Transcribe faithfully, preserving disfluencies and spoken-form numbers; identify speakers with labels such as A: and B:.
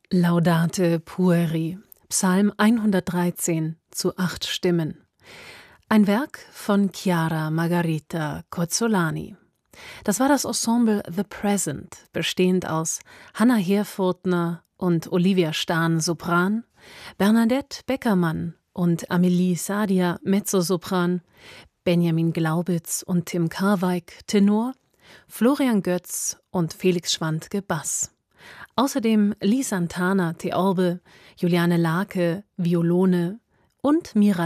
A: Laudate pueri, Psalm hundertdreizehn zu acht Stimmen. Ein Werk von Chiara Margherita Cozzolani. Das war das Ensemble The Present, bestehend aus Hanna Herfurthner und Olivia Stahn Sopran, Bernadette Beckermann und Amelie Sadia Mezzosopran, Benjamin Glaubitz und Tim Karweig Tenor, Florian Götz und Felix Schwantke Bass. Außerdem Lee Santana Theorbe, Juliane Lake Violone und Mira